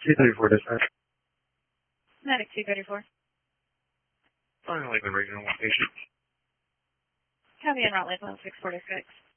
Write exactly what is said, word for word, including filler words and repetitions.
two thirty-four dispatch. Medic two thirty-four. Fine, Lakeland Regional location. Copy en route Lakeland six forty-six.